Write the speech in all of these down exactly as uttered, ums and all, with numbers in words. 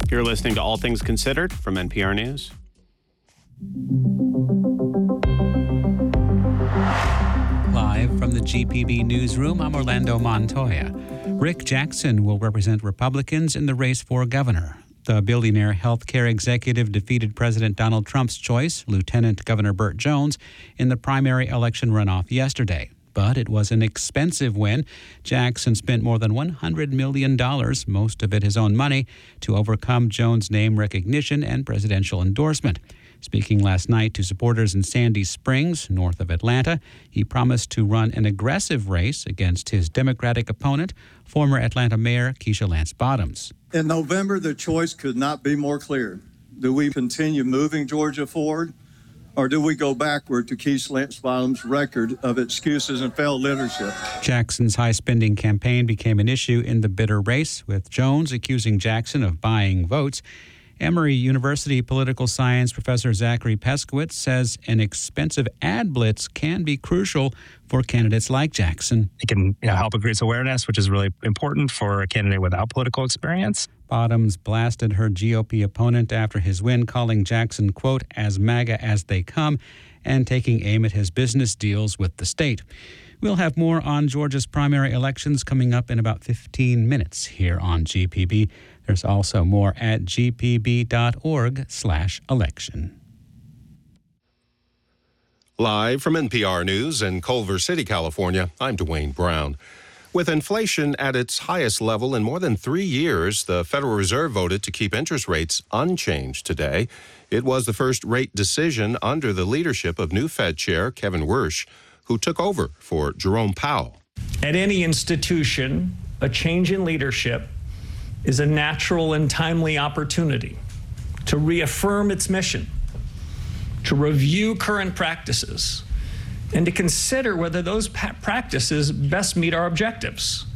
You're listening to All Things Considered from N P R News. Live from the G P B newsroom, I'm Orlando Montoya. Rick Jackson will represent Republicans in the race for governor. The billionaire healthcare executive defeated President Donald Trump's choice, Lieutenant Governor Burt Jones, in the primary election runoff yesterday. But it was an expensive win. Jackson spent more than one hundred million dollars, most of it his own money, to overcome Jones' name recognition and presidential endorsement. Speaking last night to supporters in Sandy Springs, north of Atlanta, he promised to run an aggressive race against his Democratic opponent, former Atlanta Mayor Keisha Lance Bottoms. In November, the choice could not be more clear. Do we continue moving Georgia forward, or do we go backward to Keisha Lance Bottoms' record of excuses and failed leadership? Jackson's high-spending campaign became an issue in the bitter race, with Jones accusing Jackson of buying votes. Emory University political science professor Zachary Peskowitz says an expensive ad blitz can be crucial for candidates like Jackson. It can you know, help increase awareness, which is really important for a candidate without political experience. Bottoms blasted her G O P opponent after his win, calling Jackson, quote, as MAGA as they come, and taking aim at his business deals with the state. We'll have more on Georgia's primary elections coming up in about fifteen minutes here on G P B. There's also more at gpb.org slash election. Live from N P R News in Culver City, California, I'm Dwayne Brown. With inflation at its highest level in more than three years, the Federal Reserve voted to keep interest rates unchanged today. It was the first rate decision under the leadership of new Fed Chair Kevin Warsh, who took over for Jerome Powell. At any institution, a change in leadership is a natural and timely opportunity to reaffirm its mission, to review current practices, and to consider whether those pa- practices best meet our objectives.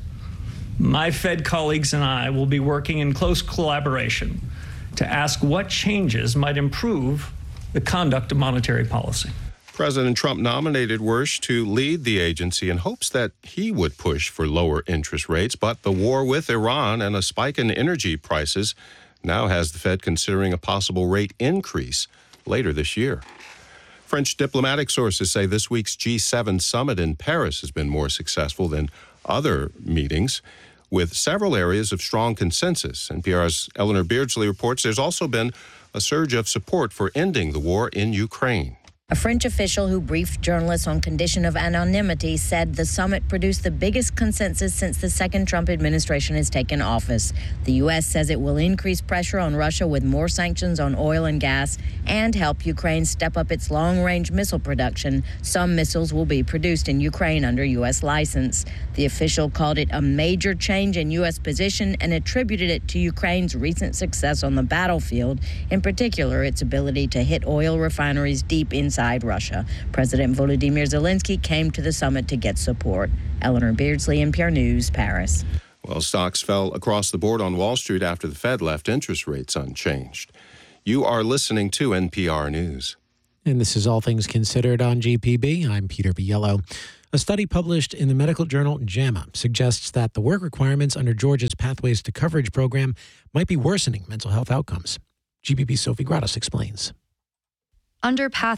My Fed colleagues and I will be working in close collaboration to ask what changes might improve the conduct of monetary policy. President Trump nominated Warsh to lead the agency in hopes that he would push for lower interest rates, but the war with Iran and a spike in energy prices now has the Fed considering a possible rate increase later this year. French diplomatic sources say this week's G seven summit in Paris has been more successful than other meetings, with several areas of strong consensus. N P R's Eleanor Beardsley reports there's also been a surge of support for ending the war in Ukraine. A French official who briefed journalists on condition of anonymity said the summit produced the biggest consensus since the second Trump administration has taken office. The U S says it will increase pressure on Russia with more sanctions on oil and gas and help Ukraine step up its long-range missile production. Some missiles will be produced in Ukraine under U S license. The official called it a major change in U S position and attributed it to Ukraine's recent success on the battlefield, in particular its ability to hit oil refineries deep inside Russia. President Volodymyr Zelensky came to the summit to get support. Eleanor Beardsley, N P R News, Paris. Well, stocks fell across the board on Wall Street after the Fed left interest rates unchanged. You are listening to N P R News. And this is All Things Considered on G P B. I'm Peter Biello. A study published in the medical journal JAMA suggests that the work requirements under Georgia's Pathways to Coverage program might be worsening mental health outcomes. G P B's Sophie Grados explains. Under Pathways